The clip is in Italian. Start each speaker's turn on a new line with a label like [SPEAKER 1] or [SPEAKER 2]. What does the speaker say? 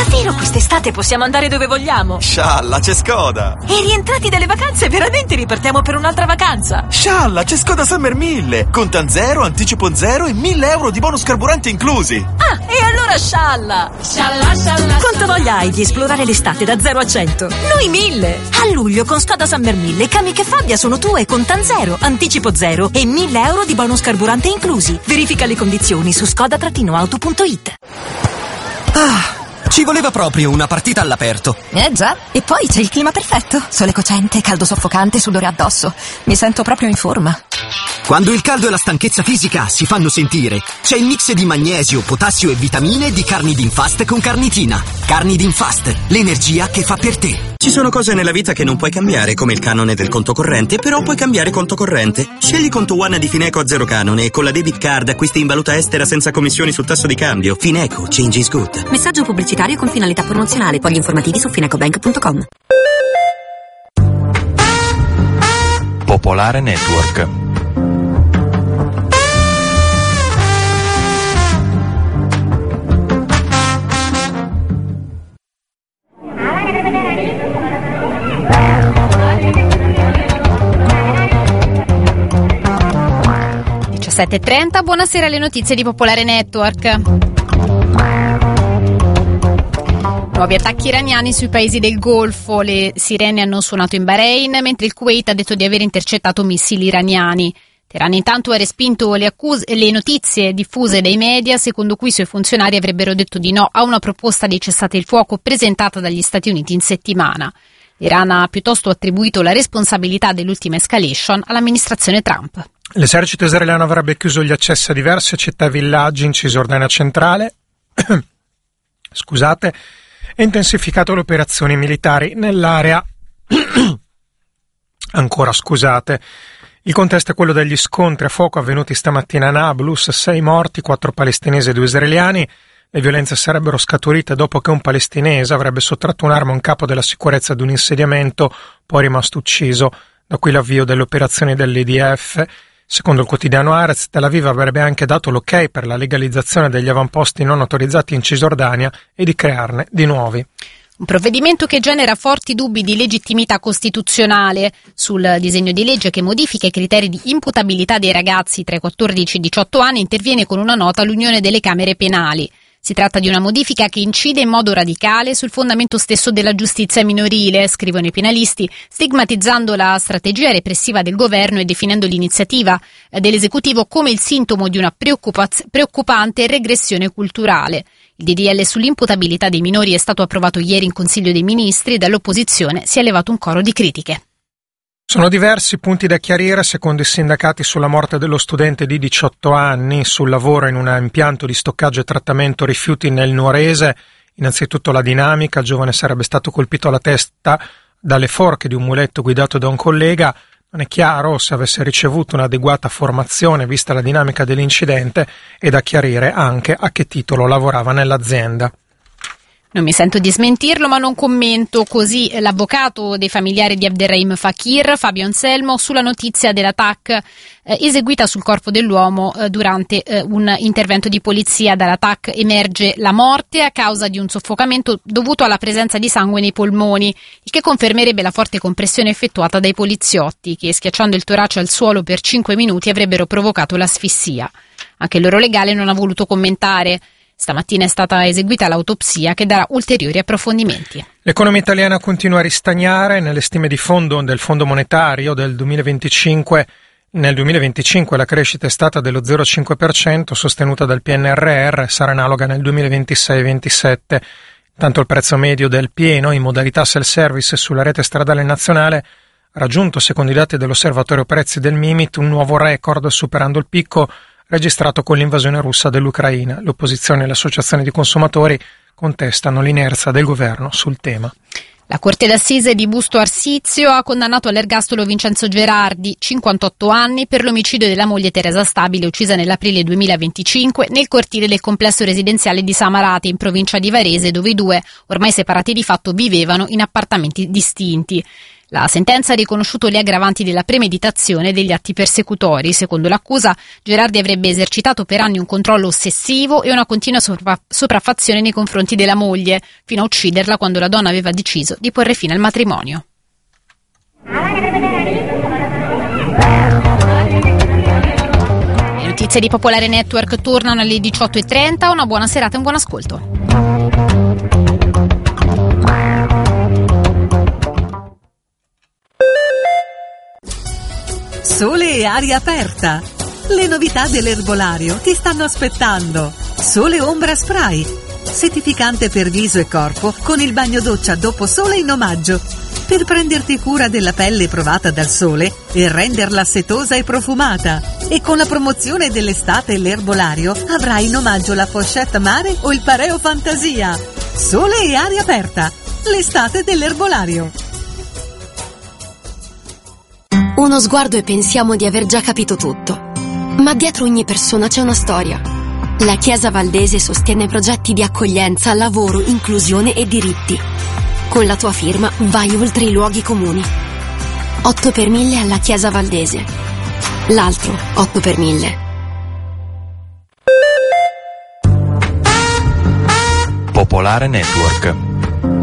[SPEAKER 1] Davvero quest'estate possiamo andare dove vogliamo?
[SPEAKER 2] Scialla, c'è Skoda!
[SPEAKER 1] E rientrati dalle vacanze veramente ripartiamo per un'altra vacanza?
[SPEAKER 2] Scialla, c'è Skoda Summer 1000! Contan zero, anticipo zero e 1.000 euro di bonus carburante inclusi!
[SPEAKER 1] Ah, e allora scialla!
[SPEAKER 3] Scialla, scialla!
[SPEAKER 1] Quanto voglia hai di esplorare l'estate da 0 a 100? Noi 1000! A luglio con Skoda Summer 1000 Kamiq e Fabia sono tue con tanzero, anticipo zero e 1.000 euro di bonus carburante inclusi. Verifica le condizioni su skoda-auto.it.
[SPEAKER 4] Ci voleva proprio una partita all'aperto.
[SPEAKER 5] Già, e poi c'è il clima perfetto. Sole cocente, caldo soffocante, sudore addosso. Mi sento proprio in forma.
[SPEAKER 4] Quando il caldo e la stanchezza fisica si fanno sentire, c'è il mix di magnesio, potassio e vitamine di Carnidin-Fast con Carnitina. Carnidin-Fast, l'energia che fa per te. Ci sono cose nella vita che non puoi cambiare, come il canone del conto corrente, però puoi cambiare conto corrente. Scegli Conto One di Fineco a zero canone e con la debit card acquisti in valuta estera senza commissioni sul tasso di cambio. Fineco, change is good.
[SPEAKER 6] Messaggio pubblicitario con finalità promozionale. Poi gli informativi su finecobank.com.
[SPEAKER 7] Popolare Network.
[SPEAKER 8] Alle 17:30, buonasera, le notizie di Popolare Network. Nuovi attacchi iraniani sui paesi del Golfo. Le sirene hanno suonato in Bahrain, mentre il Kuwait ha detto di aver intercettato missili iraniani. Teheran intanto ha respinto le notizie diffuse dai media, secondo cui i suoi funzionari avrebbero detto di no a una proposta di cessate il fuoco presentata dagli Stati Uniti in settimana. L'Iran ha piuttosto attribuito la responsabilità dell'ultima escalation all'amministrazione Trump.
[SPEAKER 9] L'esercito israeliano avrebbe chiuso gli accessi a diverse città e villaggi in Cisgiordania centrale e intensificato le operazioni militari nell'area. Il contesto è quello degli scontri a fuoco avvenuti stamattina a Nablus, 6 morti, 4 palestinesi e 2 israeliani. Le violenze sarebbero scaturite dopo che un palestinese avrebbe sottratto un'arma a un capo della sicurezza ad un insediamento, poi è rimasto ucciso. Da qui l'avvio delle operazioni dell'IDF. Secondo il quotidiano Haaretz, Tel Aviv avrebbe anche dato l'ok per la legalizzazione degli avamposti non autorizzati in Cisgiordania e di crearne di nuovi.
[SPEAKER 8] Un provvedimento che genera forti dubbi di legittimità costituzionale. Sul disegno di legge che modifica i criteri di imputabilità dei ragazzi tra i 14 e i 18 anni interviene con una nota l'Unione delle Camere Penali. Si tratta di una modifica che incide in modo radicale sul fondamento stesso della giustizia minorile, scrivono i penalisti, stigmatizzando la strategia repressiva del governo e definendo l'iniziativa dell'esecutivo come il sintomo di una preoccupante regressione culturale. Il DDL sull'imputabilità dei minori è stato approvato ieri in Consiglio dei Ministri e dall'opposizione si è levato un coro di critiche.
[SPEAKER 9] Sono diversi punti da chiarire secondo i sindacati sulla morte dello studente di 18 anni sul lavoro in un impianto di stoccaggio e trattamento rifiuti nel Nuorese. Innanzitutto la dinamica: il giovane sarebbe stato colpito alla testa dalle forche di un muletto guidato da un collega. Non è chiaro se avesse ricevuto un'adeguata formazione vista la dinamica dell'incidente e da chiarire anche a che titolo lavorava nell'azienda.
[SPEAKER 8] Non mi sento di smentirlo, ma non commento. Così l'avvocato dei familiari di Abderrahim Fakir, Fabio Anselmo, sulla notizia dell'attacco eseguita sul corpo dell'uomo durante un intervento di polizia. Dall'attacco emerge la morte a causa di un soffocamento dovuto alla presenza di sangue nei polmoni, il che confermerebbe la forte compressione effettuata dai poliziotti, che schiacciando il torace al suolo per 5 minuti avrebbero provocato l'asfissia. Anche il loro legale non ha voluto commentare. Stamattina è stata eseguita l'autopsia che darà ulteriori approfondimenti.
[SPEAKER 9] L'economia italiana continua a ristagnare. Nelle stime di fondo del Fondo Monetario del 2025, nel 2025 la crescita è stata dello 0,5%, sostenuta dal PNRR, sarà analoga nel 2026-27. Intanto il prezzo medio del pieno in modalità self-service sulla rete stradale nazionale ha raggiunto, secondo i dati dell'Osservatorio Prezzi del Mimit, un nuovo record, superando il picco registrato con l'invasione russa dell'Ucraina. L'opposizione e le associazioni di consumatori contestano l'inerzia del governo sul tema.
[SPEAKER 8] La Corte d'Assise di Busto Arsizio ha condannato all'ergastolo Vincenzo Gerardi, 58 anni, per l'omicidio della moglie Teresa Stabile, uccisa nell'aprile 2025 nel cortile del complesso residenziale di Samarate, in provincia di Varese, dove i due, ormai separati di fatto, vivevano in appartamenti distinti. La sentenza ha riconosciuto le aggravanti della premeditazione e degli atti persecutori. Secondo l'accusa, Gerardi avrebbe esercitato per anni un controllo ossessivo e una continua sopraffazione nei confronti della moglie, fino a ucciderla quando la donna aveva deciso di porre fine al matrimonio. Le notizie di Popolare Network tornano alle 18:30. Una buona serata e un buon ascolto.
[SPEAKER 3] Sole e aria aperta. Le novità dell'erbolario ti stanno aspettando. Sole Ombra Spray. Settificante per viso e corpo con il bagno doccia dopo sole in omaggio. Per prenderti cura della pelle provata dal sole e renderla setosa e profumata. E con la promozione dell'estate l'erbolario avrai in omaggio la pochette mare o il pareo fantasia. Sole e aria aperta. L'estate dell'erbolario.
[SPEAKER 7] Uno sguardo e pensiamo di aver già capito tutto. Ma dietro ogni persona c'è una storia. La Chiesa Valdese sostiene progetti di accoglienza, lavoro, inclusione e diritti. Con la tua firma vai oltre i luoghi comuni. 8 per 1000 alla Chiesa Valdese. L'altro 8 per 1000.
[SPEAKER 10] Popolare Network.